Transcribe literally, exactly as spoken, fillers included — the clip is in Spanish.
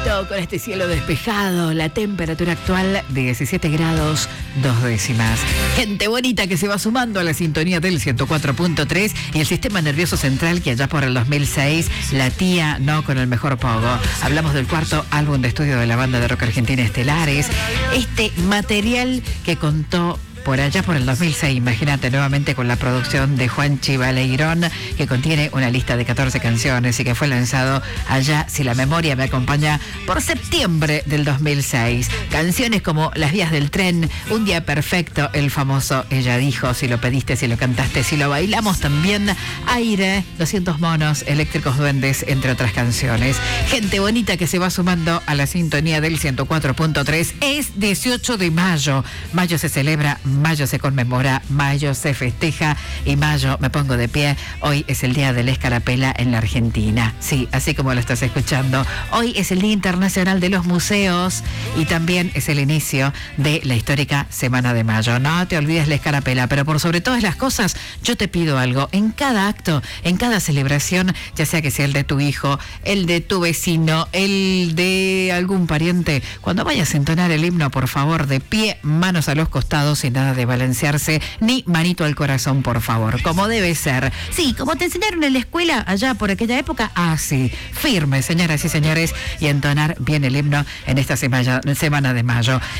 Todo con este cielo despejado, la temperatura actual de diecisiete grados, dos décimas. Gente bonita que se va sumando a la sintonía del ciento cuatro punto tres y el sistema nervioso central que allá por el dos mil seis, la tía no con el mejor pogo. Hablamos del cuarto álbum de estudio de la banda de rock argentina Estelares. Este material que contó por allá por el dos mil seis, imagínate, nuevamente con la producción de Juanchi Baleirón, que contiene una lista de catorce canciones y que fue lanzado allá, si la memoria me acompaña, por septiembre del dos mil seis. Canciones como Las vías del tren, Un día perfecto, el famoso Ella dijo, Si lo pediste, si lo cantaste, si lo bailamos también, Aire, doscientos monos, Eléctricos duendes, entre otras canciones. Gente bonita que se va sumando a la sintonía del ciento cuatro punto tres. Es dieciocho de mayo. Mayo se celebra, mayo se conmemora, mayo se festeja y mayo me pongo de pie. Hoy es el día de la escarapela en la Argentina. Sí, así como lo estás escuchando. Hoy es el Día Internacional de los Museos y también es el inicio de la histórica Semana de Mayo. No te olvides la escarapela, pero por sobre todas las cosas, yo te pido algo. En cada acto, en cada celebración, ya sea que sea el de tu hijo, el de tu vecino, el de algún pariente, cuando vayas a entonar el himno, por favor, de pie, manos a los costados y nada de balancearse, ni manito al corazón, por favor, como debe ser. Sí, como te enseñaron en la escuela allá por aquella época, así, firme, señoras y señores, y entonar bien el himno en esta semana, semana de mayo.